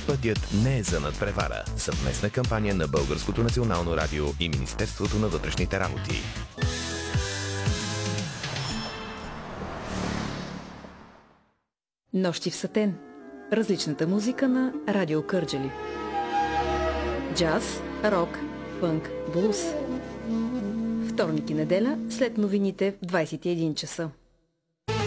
Пътят не е за надпревара. Съвместна кампания на Българското национално радио и Министерството на вътрешните работи. Нощи в Сатен. Различната музика на Радио Кърджали. Джаз, рок, фънк, блуз. Вторник и неделя след новините в 21 часа.